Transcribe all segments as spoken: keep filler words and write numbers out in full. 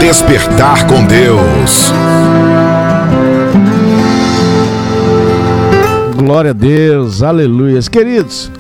Despertar com Deus. Glória a Deus, aleluia. Queridos,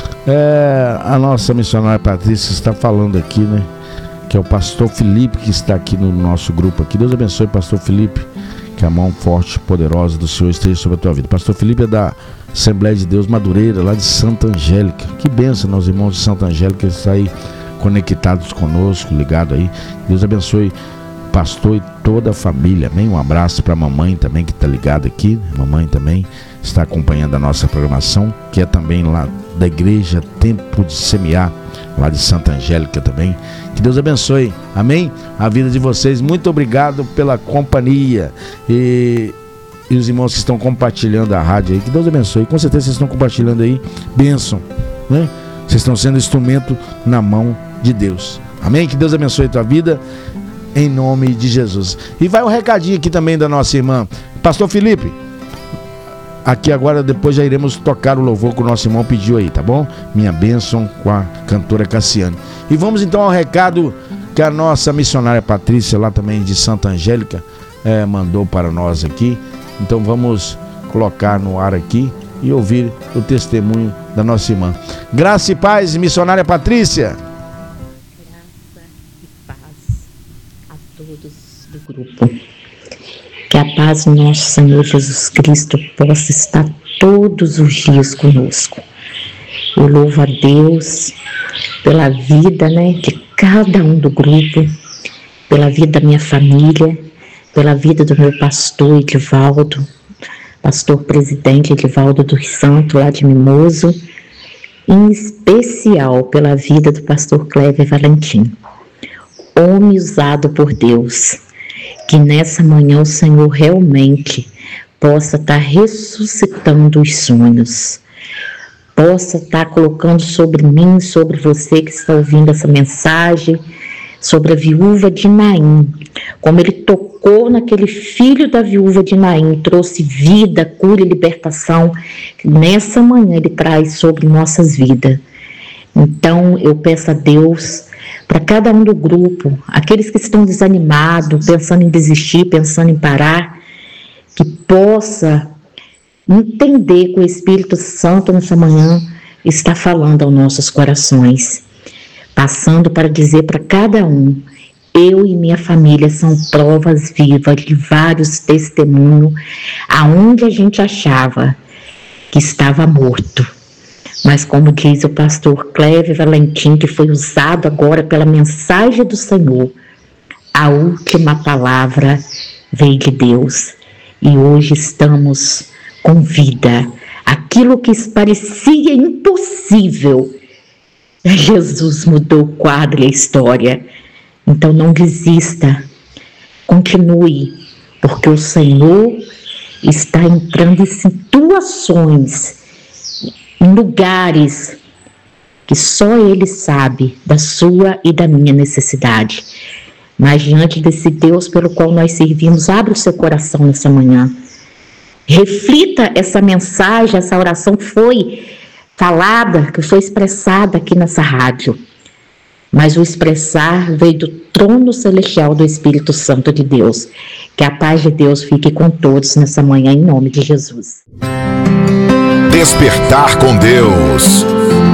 é, a nossa missionária Patrícia está falando aqui, né? Que é o pastor Felipe que está aqui no nosso grupo aqui. Deus abençoe, pastor Felipe. Que a mão forte e poderosa do Senhor esteja sobre a tua vida. Pastor Felipe é da Assembleia de Deus Madureira, lá de Santa Angélica. Que bênção, meus irmãos de Santa Angélica, estão aí conectados conosco, ligado aí. Deus abençoe o pastor e toda a família, amém? Um abraço para a mamãe também que está ligada aqui. A mamãe também está acompanhando a nossa programação, que é também lá da igreja Tempo de Semear, lá de Santa Angélica também. Que Deus abençoe, amém? A vida de vocês. Muito obrigado pela companhia e, e os irmãos que estão compartilhando a rádio aí. Que Deus abençoe. Com certeza vocês estão compartilhando aí, bênção, né? Vocês estão sendo instrumento na mão de Deus, amém? Que Deus abençoe a tua vida, em nome de Jesus. E vai um recadinho aqui também da nossa irmã pastor Felipe. Aqui agora, depois já iremos tocar o louvor que o nosso irmão pediu aí, tá bom? Minha bênção com a cantora Cassiane. E vamos então ao recado que a nossa missionária Patrícia, lá também de Santa Angélica, é, mandou para nós aqui. Então vamos colocar no ar aqui e ouvir o testemunho da nossa irmã. Graça e paz, missionária Patrícia. Graça e paz a todos do grupo. Que a paz do nosso Senhor Jesus Cristo possa estar todos os dias conosco. Eu louvo a Deus pela vida, né, de cada um do grupo, pela vida da minha família, pela vida do meu pastor Edivaldo, pastor presidente Edivaldo dos Santos, lá de Mimoso, em especial pela vida do pastor Cléber Valentim, homem usado por Deus. Que nessa manhã o Senhor realmente possa estar ressuscitando os sonhos, possa estar colocando sobre mim, sobre você que está ouvindo essa mensagem, sobre a viúva de Naim, como ele tocou naquele filho da viúva de Naim, trouxe vida, cura e libertação, que nessa manhã ele traz sobre nossas vidas. Então eu peço a Deus, para cada um do grupo, aqueles que estão desanimados, pensando em desistir, pensando em parar, que possa entender que o Espírito Santo nessa manhã está falando aos nossos corações, passando para dizer para cada um: eu e minha família são provas vivas de vários testemunhos, aonde a gente achava que estava morto. Mas como diz o pastor Cléber Valentim, que foi usado agora pela mensagem do Senhor, a última palavra veio de Deus. E hoje estamos com vida. Aquilo que parecia impossível, Jesus mudou o quadro e a história. Então não desista, continue, porque o Senhor está entrando em situações, em lugares que só Ele sabe da sua e da minha necessidade. Mas diante desse Deus pelo qual nós servimos, abre o seu coração nessa manhã. Reflita essa mensagem, essa oração que foi falada, que foi expressada aqui nessa rádio. Mas o expressar veio do trono celestial do Espírito Santo de Deus. Que a paz de Deus fique com todos nessa manhã, em nome de Jesus. Despertar com Deus.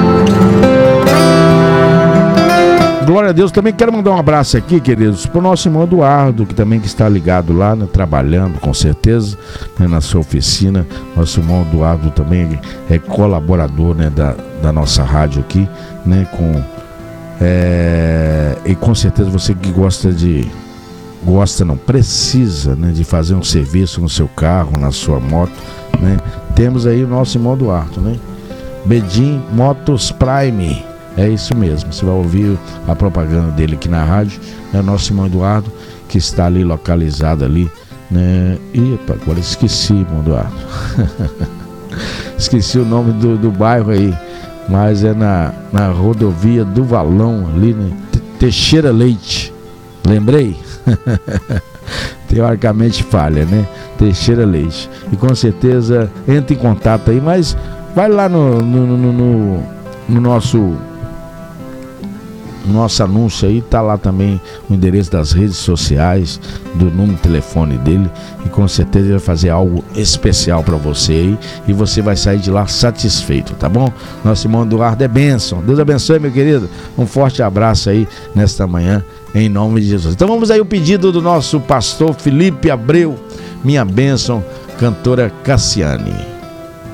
Glória a Deus. Também quero mandar um abraço aqui, queridos, para o nosso irmão Eduardo, que também que está ligado lá, né, trabalhando com certeza, né, na sua oficina. Nosso irmão Eduardo também é colaborador, né, da, da nossa rádio aqui, né, com, é, e com certeza você que gosta de gosta não, precisa, né, de fazer um serviço no seu carro, na sua moto, né? Temos aí o nosso irmão Eduardo, né? Bedim Motos Prime, é isso mesmo, você vai ouvir a propaganda dele aqui na rádio. É o nosso irmão Eduardo, que está ali localizado ali, né? E agora esqueci, irmão Eduardo. Esqueci o nome do, do bairro aí, mas é na, na rodovia do Valão ali, né? Teixeira Leite, lembrei? Teoricamente falha, né? Teixeira Leite. E com certeza entra em contato aí, mas vai lá no, no, no, no, no nosso nosso anúncio aí, tá lá também o endereço das redes sociais, do número de telefone dele, e com certeza ele vai fazer algo especial para você aí, e você vai sair de lá satisfeito, tá bom? Nosso irmão Eduardo é bênção. Deus abençoe, meu querido. Um forte abraço aí nesta manhã, em nome de Jesus. Então vamos aí o pedido do nosso pastor Felipe Abreu, Minha Bênção, cantora Cassiane.